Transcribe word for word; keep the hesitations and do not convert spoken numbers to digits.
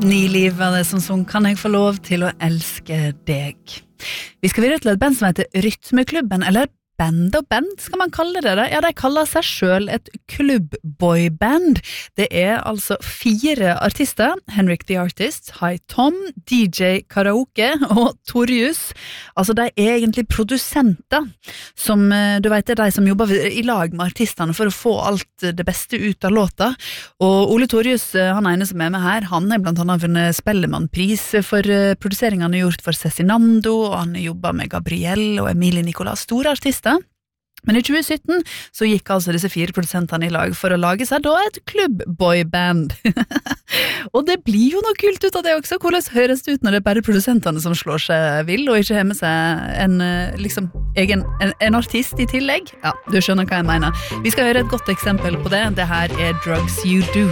Ni liv var det som sånn, kan jeg få lov til å elske deg. Vi skal videre til et band som heter Rytmeklubben, eller band og band, skal man kalle det det? Ja, de kaller seg selv et klubbboyband. Det er altså fire artister, Henrik the Artist, Hi Tom, D J Karaoke og Torjus. Altså, de er egentlig produsenter, som, du vet, det er de som jobber i lag med artistene for å få alt det beste ut av låta. Og Ole Torjus, han ene som er med her, han er blant annet vunnet Spellemannpris for produseringen han har gjort for Cezinando, og han har jobbet med Gabrielle og Emilie Nicolas, store artister. Men i tjue sytten så gikk altså disse fire produsentene i lag for å lage seg da et klubbboyband. Og det blir jo noe kult ut av det også. Hvordan høres det ut når det er bare produsentene som slår seg vill, og ikke har med seg en, liksom, egen, en, en artist i tillegg? Ja, du skjønner hva jeg mener. Vi skal høre et godt eksempel på det. Det her er Drugs You Do.